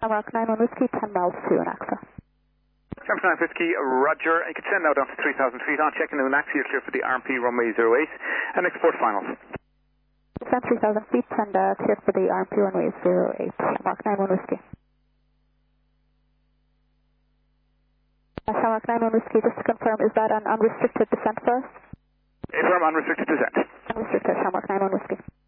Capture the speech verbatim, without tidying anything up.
Shamrock nine one Whiskey, ten miles to Anaxa. Shamrock nine Whiskey, Roger. You can send out down to three thousand feet on. Checking in Anaxa, you're clear for the R M P runway zero eight. And export finals. Descend three thousand feet and uh, clear for the R M P runway zero eight. Shamrock nine one Whiskey. Uh, Shamrock nine one Whiskey, just to confirm, is that an unrestricted descent for us? Affirm unrestricted descent. Unrestricted, Shamrock nine one Whiskey.